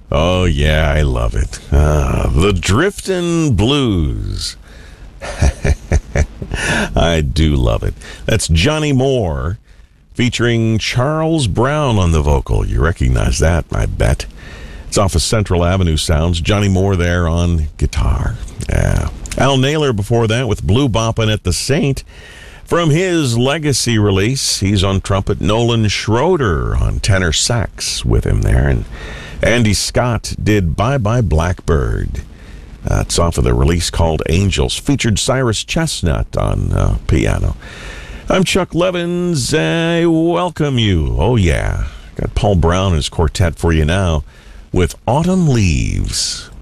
Oh, yeah, I love it. The Driftin' Blues. I do love it. That's Johnny Moore featuring Charles Brown on the vocal. You recognize that, I bet. It's off of Central Avenue Sounds. Johnny Moore there on guitar. Yeah. Al Naylor before that with Blue Boppin' at the Saint. From his legacy release, he's on trumpet. Nolan Schroeder on tenor sax with him there. And Andy Scott did Bye Bye Blackbird. It's off of the release called Angels. Featured Cyrus Chestnut on piano. I'm Chuck Levins. I welcome you. Oh, yeah. Got Paul Brown and his quartet for you now with Autumn Leaves.